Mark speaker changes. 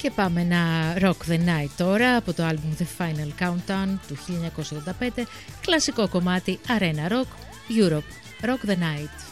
Speaker 1: Και πάμε να Rock the Night τώρα από το άλμπουμ The Final Countdown του 1985, κλασικό κομμάτι Arena Rock, Europe, Rock the Night.